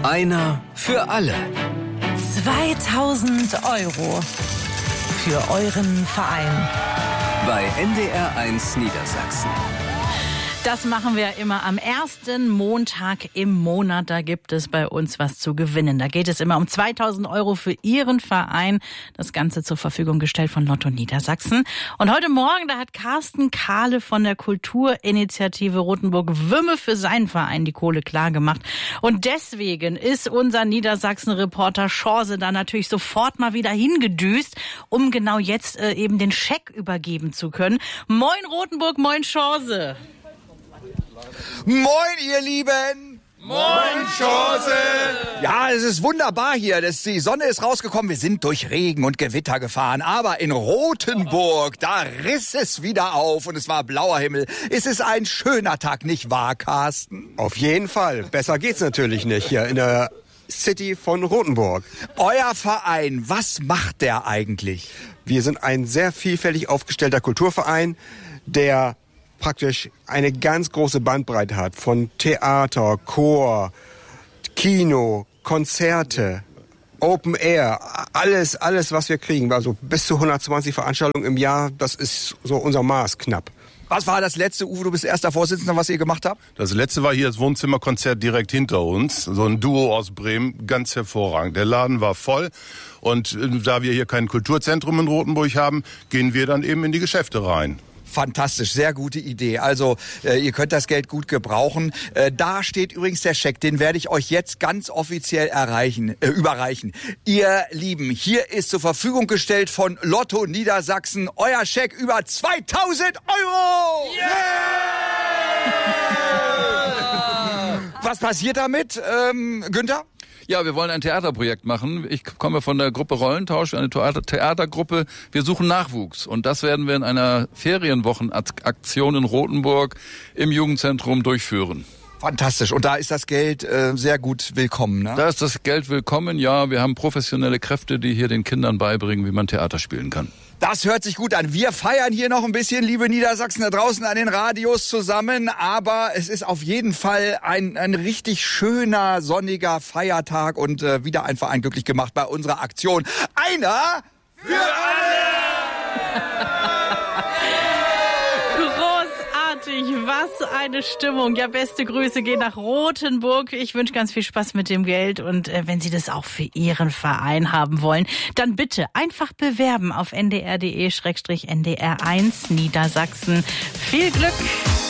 Einer für alle. 2000 € für euren Verein. Bei NDR1 Niedersachsen. Das machen wir immer am ersten Montag im Monat. Da gibt es bei uns was zu gewinnen. Da geht es immer um 2000 € für Ihren Verein. Das Ganze zur Verfügung gestellt von Lotto Niedersachsen. Und heute Morgen, da hat Carsten Kahle von der Kulturinitiative Rothenburg-Wümme für seinen Verein die Kohle klar gemacht. Und deswegen ist unser Niedersachsen-Reporter Schorse da natürlich sofort mal wieder hingedüst, um genau jetzt eben den Scheck übergeben zu können. Moin Rothenburg, moin Schorse. Moin, ihr Lieben! Moin, Schorse! Ja, es ist wunderbar hier. Die Sonne ist rausgekommen. Wir sind durch Regen und Gewitter gefahren. Aber in Rothenburg, da riss es wieder auf und es war blauer Himmel. Es ist ein schöner Tag, nicht wahr, Carsten? Auf jeden Fall. Besser geht's natürlich nicht hier in der City von Rothenburg. Euer Verein, was macht der eigentlich? Wir sind ein sehr vielfältig aufgestellter Kulturverein, der praktisch eine ganz große Bandbreite hat von Theater, Chor, Kino, Konzerte, Open Air, alles, was wir kriegen. Also bis zu 120 Veranstaltungen im Jahr, das ist so unser Maß knapp. Was war das letzte, Uwe, du bist erster Vorsitzender, was ihr gemacht habt? Das letzte war hier das Wohnzimmerkonzert direkt hinter uns. So ein Duo aus Bremen, ganz hervorragend. Der Laden war voll und da wir hier kein Kulturzentrum in Rothenburg haben, gehen wir dann eben in die Geschäfte rein. Fantastisch, sehr gute Idee. Also ihr könnt das Geld gut gebrauchen. Da steht übrigens der Scheck, den werde ich euch jetzt ganz offiziell überreichen. Ihr Lieben, hier ist zur Verfügung gestellt von Lotto Niedersachsen euer Scheck über 2000 €! Yeah! Was passiert damit, Günther? Ja, wir wollen ein Theaterprojekt machen. Ich komme von der Gruppe Rollentausch, eine Theatergruppe. Wir suchen Nachwuchs. Und das werden wir in einer Ferienwochenaktion in Rothenburg im Jugendzentrum durchführen. Fantastisch. Und da ist das Geld sehr gut willkommen, ne? Da ist das Geld willkommen, ja. Wir haben professionelle Kräfte, die hier den Kindern beibringen, wie man Theater spielen kann. Das hört sich gut an. Wir feiern hier noch ein bisschen, liebe Niedersachsen da draußen an den Radios zusammen. Aber es ist auf jeden Fall ein richtig schöner, sonniger Feiertag und wieder ein Verein glücklich gemacht bei unserer Aktion. Einer für alle! Was eine Stimmung. Ja, beste Grüße gehen nach Rothenburg. Ich wünsche ganz viel Spaß mit dem Geld. Und wenn Sie das auch für Ihren Verein haben wollen, dann bitte einfach bewerben auf ndr.de/ndr1 Niedersachsen. Viel Glück!